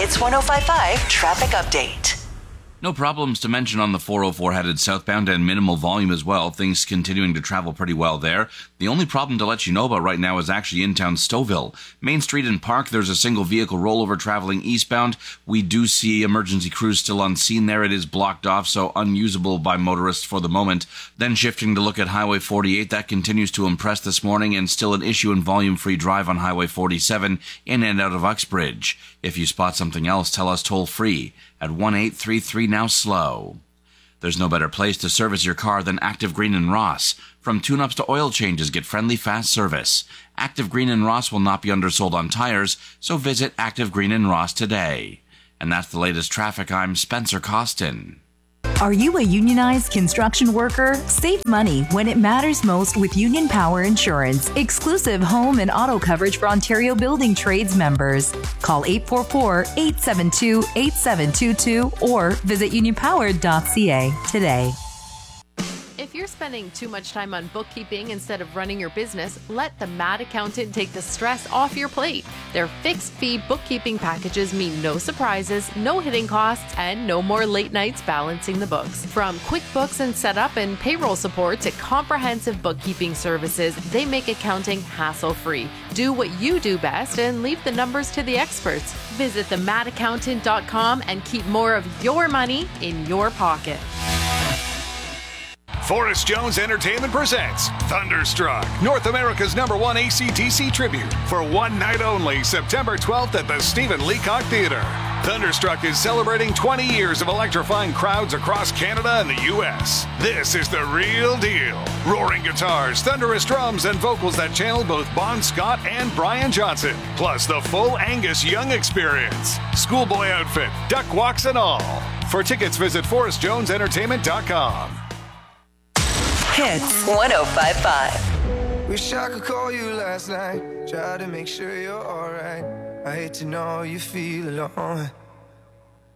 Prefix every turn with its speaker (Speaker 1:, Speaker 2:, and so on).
Speaker 1: Hits 105.5 traffic update.
Speaker 2: No problems to mention on the 404 headed southbound and minimal volume as well. Things continuing to travel pretty well there. The only problem to let you know about right now is actually in town Stouffville. Main Street and Park, there's a single vehicle rollover traveling eastbound. We do see emergency crews still on scene there. It is blocked off, so unusable by motorists for the moment. Then shifting to look at Highway 48, that continues to impress this morning and still an issue in volume-free drive on Highway 47 in and out of Uxbridge. If you spot something else, tell us toll-free at 1-833 now slow. There's no better place to service your car than Active Green and Ross. From tune-ups to oil changes, get friendly, fast service. Active Green and Ross will not be undersold on tires, so visit Active Green and Ross today. And that's the latest traffic. I'm Spencer Costin.
Speaker 3: Are you a unionized construction worker? Save money when it matters most with Union Power Insurance. Exclusive home and auto coverage for Ontario Building Trades members. Call 844-872-8722 or visit unionpower.ca today.
Speaker 4: If you're spending too much time on bookkeeping instead of running your business, let the Mad Accountant take the stress off your plate. Their fixed fee bookkeeping packages mean no surprises, no hidden costs, and no more late nights balancing the books. From QuickBooks and setup and payroll support to comprehensive bookkeeping services, they make accounting hassle-free. Do what you do best and leave the numbers to the experts. Visit themadaccountant.com and keep more of your money in your pocket.
Speaker 5: Forrest Jones Entertainment presents Thunderstruck, North America's #1 AC/DC tribute, for one night only, September 12th at the Stephen Leacock Theatre. Thunderstruck is celebrating 20 years of electrifying crowds across Canada and the U.S. This is the real deal. Roaring guitars, thunderous drums, and vocals that channel both Bon Scott and Brian Johnson, plus the full Angus Young experience. Schoolboy outfit, duck walks and all. For tickets, visit ForrestJonesEntertainment.com.
Speaker 1: Hits 105.5.
Speaker 6: Wish I could call you last night, try to make sure you're alright. I hate to know you feel alone.